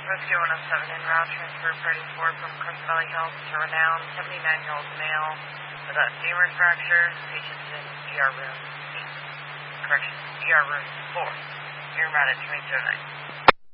Rescue 107 en route, transfer party 4 from Crest Valley Health to Renown, 79-year-old male with a femur fracture. Patient's in ER room 8. Correction, ER room 4. You're at 2209.